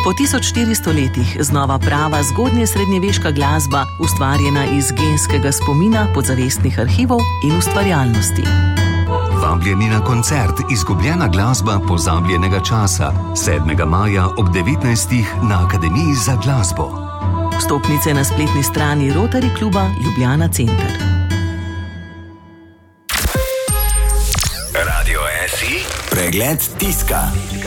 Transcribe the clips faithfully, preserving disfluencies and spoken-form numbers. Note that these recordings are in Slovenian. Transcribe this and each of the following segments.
Po tisoč štiristo letih znova prava zgodnje srednjeveška glasba, ustvarjena iz genskega spomina, podzavestnih arhivov in ustvarjalnosti. Vabljeni na koncert Izgubljena glasba pozabljenega časa sedmega maja ob devetnajstih na Akademiji za glasbo. Vstopnice na spletni strani Rotary kluba Ljubljana Center. Radio S I, pregled tiska.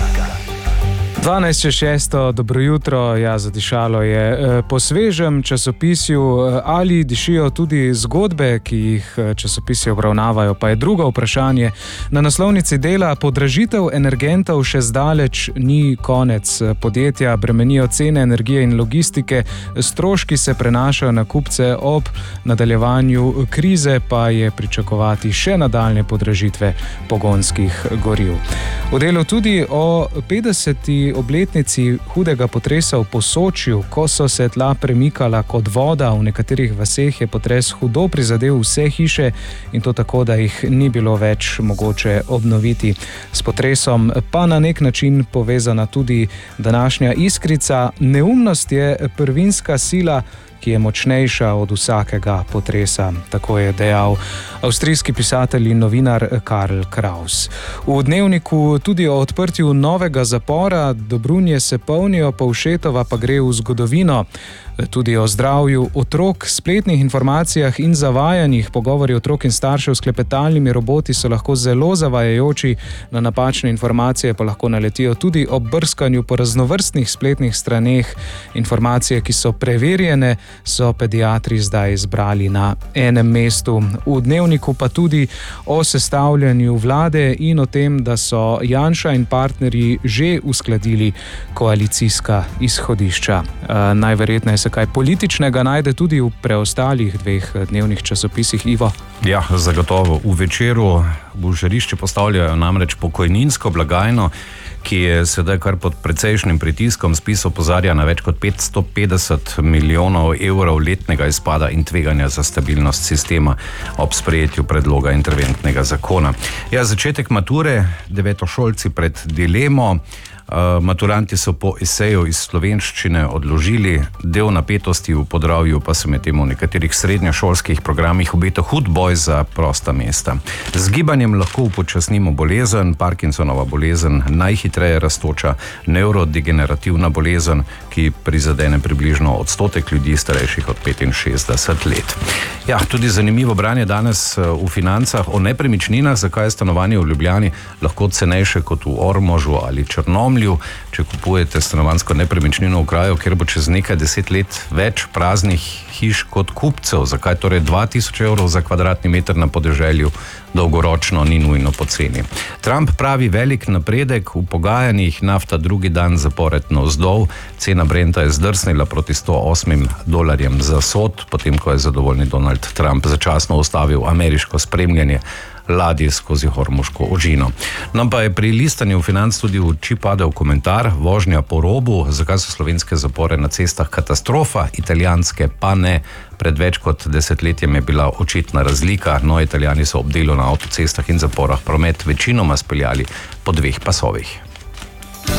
dvanajst čez šesto, dobro jutro, ja, zadišalo je. Po svežem časopisju ali dišijo tudi zgodbe, ki jih časopisi obravnavajo, pa je drugo vprašanje. Na naslovnici Dela: podražitev energentov še zdaleč ni konec. Podjetja bremenijo cene energije in logistike, stroški se prenašajo na kupce, ob nadaljevanju krize pa je pričakovati še nadaljnje podražitve pogonskih goriv. V Delu tudi o petdeseti obletnici hudega potresa v Posočju, ko so se tla premikala kot voda. V nekaterih vaseh je potres hudo prizadel vse hiše in to tako, da jih ni bilo več mogoče obnoviti. S potresom pa na nek način povezana tudi današnja iskrica. Neumnost je prvinska sila, ki je močnejša od vsakega potresa, tako je dejal avstrijski pisatelj in novinar Karl Kraus. V Dnevniku tudi o odprtju novega zapora, Dobrunje se polnijo, Povšetova pa gre v zgodovino. Tudi o zdravju otrok, spletnih informacijah in zavajanjih. Pogovori otrok in staršev s klepetalnimi roboti so lahko zelo zavajajoči, na napačne informacije pa lahko naletijo tudi ob brskanju po raznovrstnih spletnih straneh. Informacije, ki so preverjene, so pediatri zdaj izbrali na enem mestu. V Dnevniku pa tudi o sestavljanju vlade in o tem, da so Janša in partnerji že uskladili koalicijska izhodišča. E, najverjetneje se kaj političnega najde tudi v preostalih dveh dnevnih časopisih, Ivo? Ja, zagotovo. V Večeru v žarišče postavljajo namreč pokojninsko blagajno, ki je sedaj kar pod precejšnjim pritiskom. Spis opozarja na več kot petsto petdeset milijonov evrov letnega izpada in tveganja za stabilnost sistema ob sprejetju predloga interventnega zakona. Ja, začetek mature, devetošolci pred dilemo. Uh, maturanti so po eseju iz slovenščine odložili, del napetosti v Podravju pa se med tem v nekaterih srednješolskih programih obeta hud boj za prosta mesta. Z gibanjem lahko upočasnimo bolezen, Parkinsonova bolezen, najhitreje rastoča nevrodegenerativna bolezen, ki prizadene približno odstotek ljudi starejših od petinšestdeset let. Ja, tudi zanimivo branje danes v Financah o nepremičninah, zakaj je stanovanje v Ljubljani lahko cenejše kot v Ormožu ali Črnomlju. Če kupujete stanovanjsko nepremičnino v kraju, kjer bo čez nekaj deset let več praznih hiš kot kupcev, zakaj torej dva tisoč evrov za kvadratni meter na podeželju dolgoročno ni nujno poceni. Trump pravi velik napredek v pogajanjih, nafta drugi dan zapored navzdol, cena Brenta je zdrsnila proti sto osmim dolarjem za sod, potem ko je zadovoljni Donald Trump začasno ustavil ameriško spremljanje ladje skozi Hormuško ožino. No, pa je pri listanju Financ tudi v oči padel komentar: vožnja po robu, zakaj so slovenske zapore na cestah katastrofa, italijanske pa ne. Pred več kot desetletjem je bila očitna razlika, no, Italijani so ob delu na avtocestah in zaporah promet večinoma speljali po dveh pasovih.